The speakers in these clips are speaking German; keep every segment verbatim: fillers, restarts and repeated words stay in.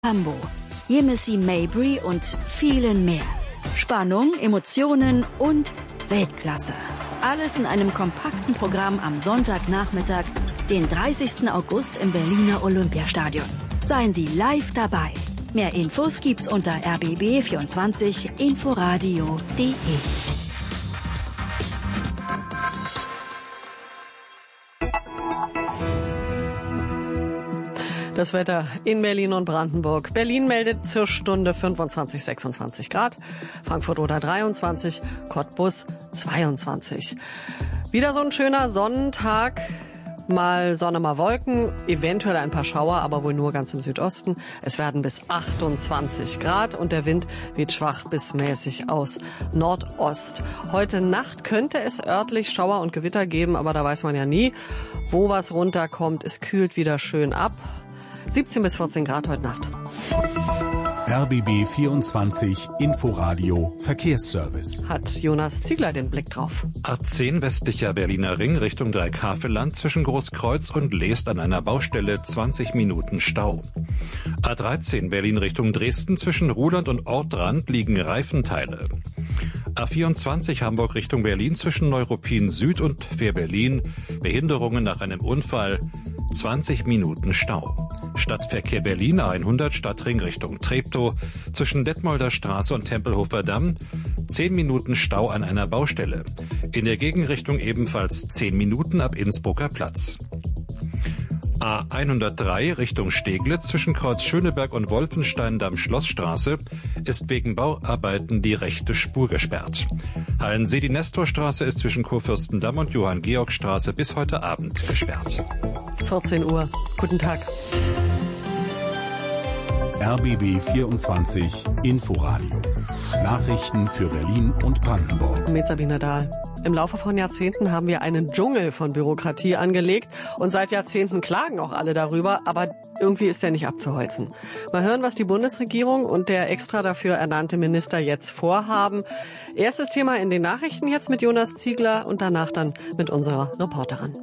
Hambo, Yemisi Mabry und vielen mehr. Spannung, Emotionen und Weltklasse. Alles in einem kompakten Programm am Sonntagnachmittag, den dreißigsten August im Berliner Olympiastadion. Seien Sie live dabei. Mehr Infos gibt's unter r b b vierundzwanzig inforadio punkt de. Das Wetter in Berlin und Brandenburg. Berlin meldet zur Stunde fünfundzwanzig, sechsundzwanzig Grad. Frankfurt oder dreiundzwanzig, Cottbus zweiundzwanzig. Wieder so ein schöner Sonnentag. Mal Sonne, mal Wolken, eventuell ein paar Schauer, aber wohl nur ganz im Südosten. Es werden bis achtundzwanzig Grad und der Wind weht schwach bis mäßig aus Nordost. Heute Nacht könnte es örtlich Schauer und Gewitter geben, aber da weiß man ja nie, wo was runterkommt. Es kühlt wieder schön ab. siebzehn bis vierzehn Grad heute Nacht. R B B vierundzwanzig Inforadio Verkehrsservice. Hat Jonas Ziegler den Blick drauf. A zehn westlicher Berliner Ring Richtung Dreikafelland zwischen Großkreuz und Leest an einer Baustelle zwanzig Minuten Stau. A dreizehn Berlin Richtung Dresden zwischen Ruhland und Ortrand liegen Reifenteile. A vierundzwanzig Hamburg Richtung Berlin zwischen Neuruppin Süd und Wehr-Berlin. Behinderungen nach einem Unfall. zwanzig Minuten Stau. Stadtverkehr Berlin A hundert Stadtring Richtung Treptow zwischen Detmolder Straße und Tempelhofer Damm. zehn Minuten Stau an einer Baustelle. In der Gegenrichtung ebenfalls zehn Minuten ab Innsbrucker Platz. A hundertdrei Richtung Steglitz zwischen Kreuz Schöneberg und Wolfenstein-Damm-Schlossstraße ist wegen Bauarbeiten die rechte Spur gesperrt. Hallensee, die Nestorstraße ist zwischen Kurfürstendamm und Johann-Georg-Straße bis heute Abend gesperrt. vierzehn Uhr. Guten Tag. R B B vierundzwanzig Inforadio. Nachrichten für Berlin und Brandenburg. Mit Sabine Dahl. Im Laufe von Jahrzehnten haben wir einen Dschungel von Bürokratie angelegt und seit Jahrzehnten klagen auch alle darüber, aber irgendwie ist der nicht abzuholzen. Mal hören, was die Bundesregierung und der extra dafür ernannte Minister jetzt vorhaben. Erstes Thema in den Nachrichten jetzt mit Jonas Ziegler und danach dann mit unserer Reporterin.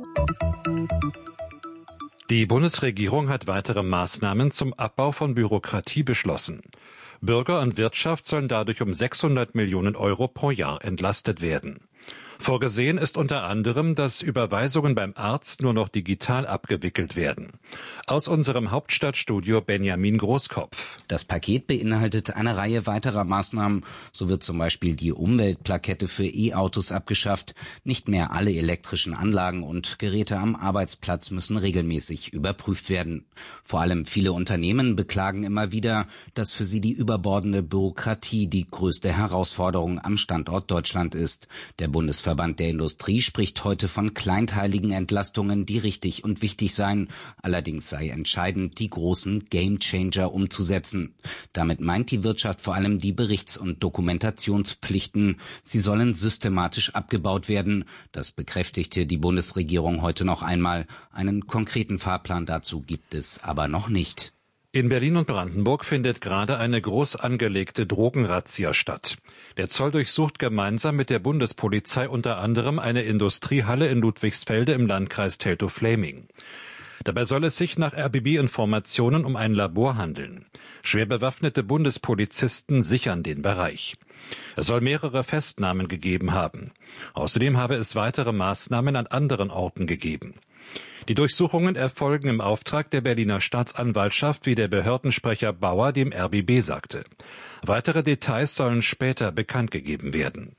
Die Bundesregierung hat weitere Maßnahmen zum Abbau von Bürokratie beschlossen. Bürger und Wirtschaft sollen dadurch um sechshundert Millionen Euro pro Jahr entlastet werden. Vorgesehen ist unter anderem, dass Überweisungen beim Arzt nur noch digital abgewickelt werden. Aus unserem Hauptstadtstudio Benjamin Großkopf. Das Paket beinhaltet eine Reihe weiterer Maßnahmen. So wird zum Beispiel die Umweltplakette für E-Autos abgeschafft. Nicht mehr alle elektrischen Anlagen und Geräte am Arbeitsplatz müssen regelmäßig überprüft werden. Vor allem viele Unternehmen beklagen immer wieder, dass für sie die überbordende Bürokratie die größte Herausforderung am Standort Deutschland ist. Der Bundesverband der Industrie spricht heute von kleinteiligen Entlastungen, die richtig und wichtig seien. Allerdings sei entscheidend, die großen Gamechanger umzusetzen. Damit meint die Wirtschaft vor allem die Berichts- und Dokumentationspflichten. Sie sollen systematisch abgebaut werden. Das bekräftigte die Bundesregierung heute noch einmal. Einen konkreten Fahrplan dazu gibt es aber noch nicht. In Berlin und Brandenburg findet gerade eine groß angelegte Drogenrazzia statt. Der Zoll durchsucht gemeinsam mit der Bundespolizei unter anderem eine Industriehalle in Ludwigsfelde im Landkreis Teltow-Fläming. Dabei soll es sich nach R B B-Informationen um ein Labor handeln. Schwer bewaffnete Bundespolizisten sichern den Bereich. Es soll mehrere Festnahmen gegeben haben. Außerdem habe es weitere Maßnahmen an anderen Orten gegeben. Die Durchsuchungen erfolgen im Auftrag der Berliner Staatsanwaltschaft, wie der Behördensprecher Bauer dem R B B sagte. Weitere Details sollen später bekannt gegeben werden.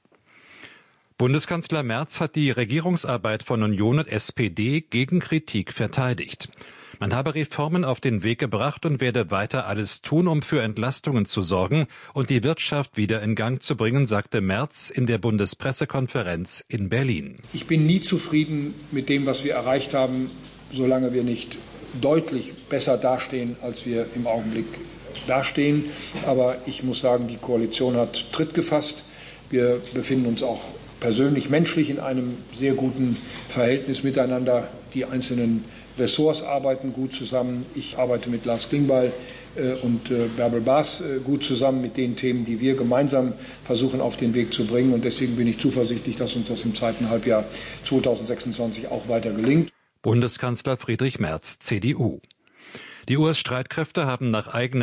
Bundeskanzler Merz hat die Regierungsarbeit von Union und S P D gegen Kritik verteidigt. Man habe Reformen auf den Weg gebracht und werde weiter alles tun, um für Entlastungen zu sorgen und die Wirtschaft wieder in Gang zu bringen, sagte Merz in der Bundespressekonferenz in Berlin. Ich bin nie zufrieden mit dem, was wir erreicht haben, solange wir nicht deutlich besser dastehen, als wir im Augenblick dastehen. Aber ich muss sagen, die Koalition hat Tritt gefasst. Wir befinden uns auch persönlich, menschlich in einem sehr guten Verhältnis miteinander. Die einzelnen Ressorts arbeiten gut zusammen. Ich arbeite mit Lars Klingbeil äh, und äh, Bärbel Baas äh, gut zusammen mit den Themen, die wir gemeinsam versuchen auf den Weg zu bringen. Und deswegen bin ich zuversichtlich, dass uns das im zweiten Halbjahr zweitausendsechsundzwanzig auch weiter gelingt. Bundeskanzler Friedrich Merz, C D U. Die U S-Streitkräfte haben nach eigenem